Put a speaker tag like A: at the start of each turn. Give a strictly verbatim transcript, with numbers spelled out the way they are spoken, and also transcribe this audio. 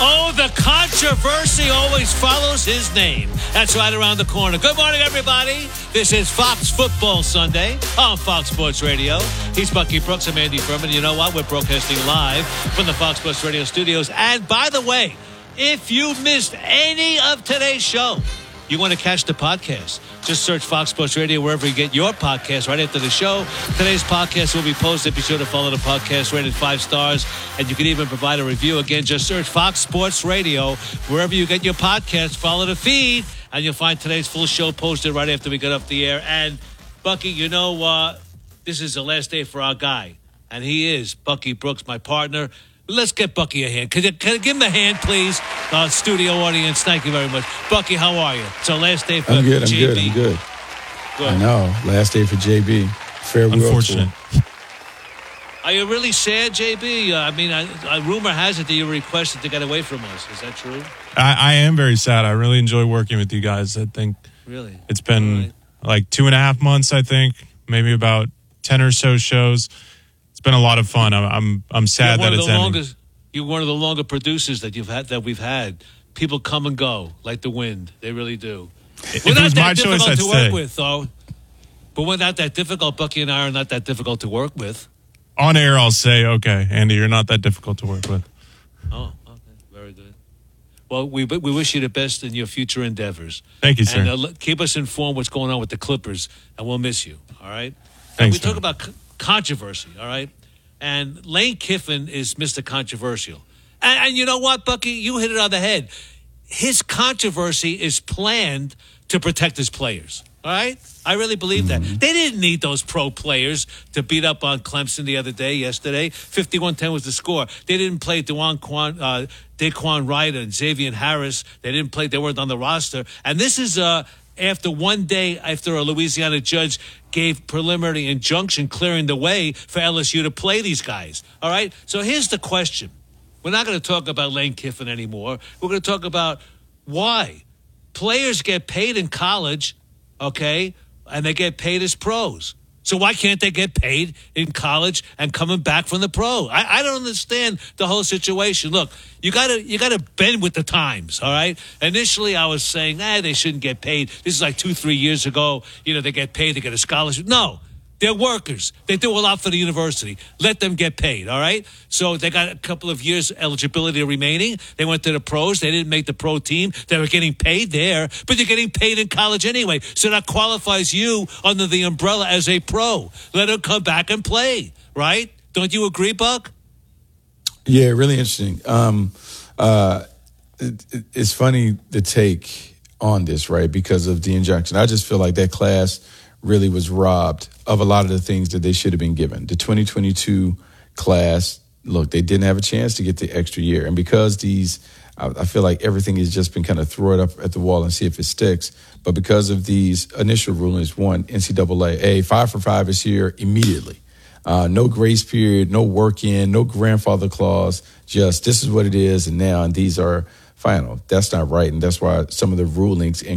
A: Oh, the controversy always follows his name. That's right around the corner. Good morning, everybody. This is Fox Football Sunday on Fox Sports Radio. He's Bucky Brooks. I'm Andy Furman. You know what? We're broadcasting live from the Fox Sports Radio studios. And by the way, if you missed any of today's show, you want to catch the podcast, just search Fox Sports Radio wherever you get your podcast right after the show. Today's podcast will be posted. Be sure to follow the podcast, rated five stars, and you can even provide a review. Again, just search Fox Sports Radio wherever you get your podcast. Follow the feed, and you'll find today's full show posted right after we get off the air. And, Bucky, you know, uh, this is the last day for our guy, and he is Bucky Brooks, my partner. Let's get Bucky a hand. Can you, can you give him a hand, please? Uh, studio audience, thank you very much. Bucky, how are you? It's our last day for
B: I'm good, I'm
A: J B.
B: good, I'm good. good. I know, last day for J B. Farewell.
C: Unfortunate.
A: Are you really sad, J B? Uh, I mean, I, I, rumor has it that you requested to get away from us. Is that true?
C: I, I am very sad. I really enjoy working with you guys. I think
A: really
C: it's been
A: right.
C: like two and a half months, I think, maybe about ten or so shows. Been a lot of fun. I'm I'm, I'm sad that it's ending.
A: Longest, you're one of the longer producers that you've had that we've had. People come and go like the wind. They really do.
C: If
A: we're
C: it
A: not
C: was
A: that
C: my
A: difficult
C: choice, I'd
A: to
C: stay.
A: work with, though. But we're not that difficult. Bucky and I are not that difficult to work with.
C: On air, I'll say, okay, Andy, you're not that difficult to work with.
A: Oh, okay, very good. Well, we we wish you the best in your future endeavors.
C: Thank you, sir.
A: And uh, keep us informed what's going on with the Clippers, and we'll miss you. All right.
C: Thanks.
A: We talk about c- controversy. All right. And Lane Kiffin is Mister Controversial. And, and you know what, Bucky? You hit it on the head. His controversy is planned to protect his players. All right? I really believe that. They didn't need those pro players to beat up on Clemson the other day, yesterday. fifty-one ten was the score. They didn't play DeJuan Quan, uh, Daquan Wright and Xavier Harris. They didn't play. They weren't on the roster. And this is uh, after one day after a Louisiana judge gave preliminary injunction clearing the way for L S U to play these guys. All right? So here's the question. We're not going to talk about Lane Kiffin anymore. We're going to talk about why. Players get paid in college, okay, and they get paid as pros. So why can't they get paid in college and coming back from the pro? I, I don't understand the whole situation. Look, you gotta you gotta bend with the times, all right? Initially, I was saying, ah, they shouldn't get paid. This is like two, three years ago. You know, they get paid, they get a scholarship. No, they're workers. They do a lot for the university. Let them get paid, all right? So they got a couple of years eligibility remaining. They went to the pros. They didn't make the pro team. They were getting paid there, but they're getting paid in college anyway. So that qualifies you under the umbrella as a pro. Let them come back and play, right? Don't you agree, Buck?
B: Yeah, really interesting. Um, uh, it, it, it's funny the take on this, right, because of the injunction. I just feel like that class really was robbed of a lot of the things that they should have been given. The twenty twenty-two class, look, they didn't have a chance to get the extra year. And because these, I, I feel like everything has just been kind of throw it up at the wall and see if it sticks. But because of these initial rulings, one, N C double A, a five for five this year immediately. Uh, no grace period, no work in, no grandfather clause, just this is what it is and now, and these are final. That's not right, and that's why some of the rulings